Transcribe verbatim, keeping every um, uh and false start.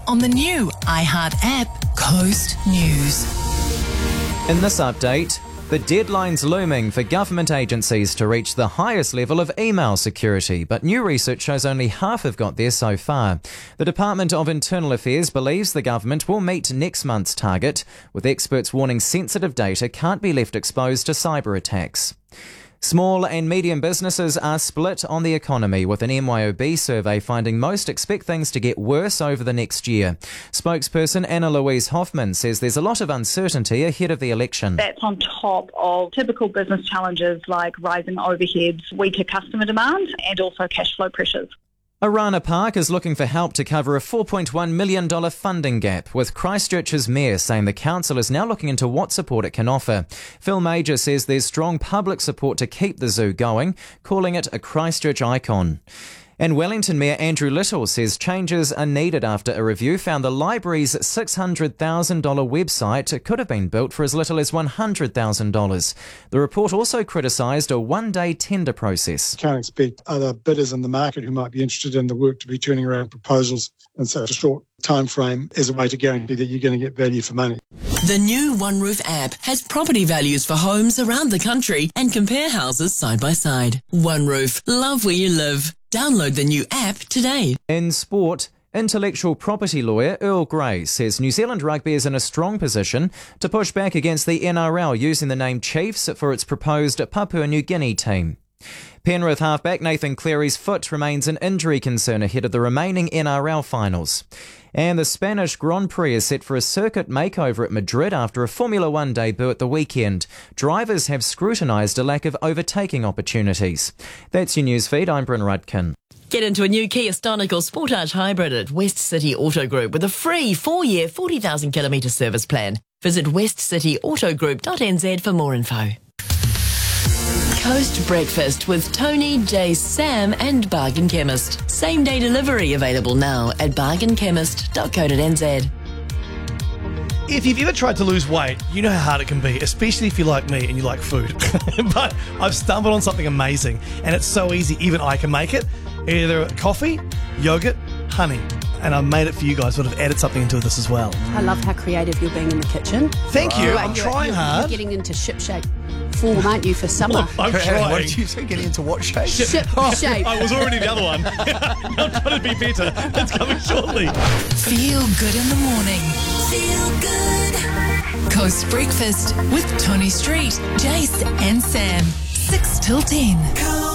on the new iHeart app, Coast News. In this update, the deadline's looming for government agencies to reach the highest level of email security, but new research shows only half have got there so far. The Department of Internal Affairs believes the government will meet next month's target, with experts warning sensitive data can't be left exposed to cyber attacks. Small and medium businesses are split on the economy, with an M Y O B survey finding most expect things to get worse over the next year. Spokesperson Anna Louise Hoffman says there's a lot of uncertainty ahead of the election. That's on top of typical business challenges like rising overheads, weaker customer demand, and also cash flow pressures. Arana Park is looking for help to cover a four point one million dollars funding gap, with Christchurch's mayor saying the council is now looking into what support it can offer. Phil Major says there's strong public support to keep the zoo going, calling it a Christchurch icon. And Wellington Mayor Andrew Little says changes are needed after a review found the library's six hundred thousand dollars website could have been built for as little as one hundred thousand dollars. The report also criticised a one-day tender process. Can't expect other bidders in the market who might be interested in the work to be turning around proposals in such a short time frame as a way to guarantee that you're going to get value for money. The new OneRoof app has property values for homes around the country and compare houses side by side. OneRoof, love where you live. Download the new app today. In sport, intellectual property lawyer Earl Grey says New Zealand rugby is in a strong position to push back against the N R L using the name Chiefs for its proposed Papua New Guinea team. Penrith halfback Nathan Cleary's foot remains an injury concern ahead of the remaining N R L finals. And the Spanish Grand Prix is set for a circuit makeover at Madrid after a Formula One debut at the weekend. Drivers have scrutinised a lack of overtaking opportunities. That's your newsfeed. I'm Bryn Rudkin. Get into a new Kia Stonic or Sportage Hybrid at West City Auto Group with a free four-year, forty thousand kilometre service plan. Visit west city auto group dot n z for more info. Coast Breakfast with Tony, Jay, Sam and Bargain Chemist. Same day delivery available now at bargain chemist dot co dot n z. If you've ever tried to lose weight, you know how hard it can be, especially if you're like me and you like food. But I've stumbled on something amazing, and it's so easy, even I can make it. Either coffee, yogurt, honey. And I've made it for you guys, sort of added something into this as well. I love how creative you're being in the kitchen. Thank you. You're- I'm you're- trying you're, hard. You're getting into ship-shape form, aren't you, for summer? Look, I'm trying. What did you say? Getting into what shape? Ship shape. I was already the other one. I'm trying to be better. It's coming shortly. Feel good in the morning. Feel good. Coast Breakfast with Tony Street, Jace and Sam. six till ten.